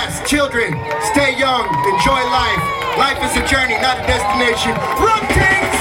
Yes, children, stay young, enjoy life. Life is a journey, not a destination. Run, team!